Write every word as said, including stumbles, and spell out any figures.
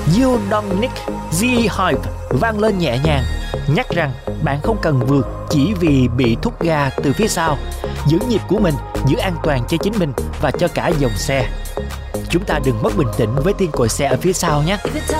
You Don't Need the Hype vang lên nhẹ nhàng, nhắc rằng bạn không cần vượt chỉ vì bị thúc ga từ phía sau. Giữ nhịp của mình, giữ an toàn cho chính mình và cho cả dòng xe. Chúng ta đừng mất bình tĩnh với tiếng còi xe ở phía sau nhé.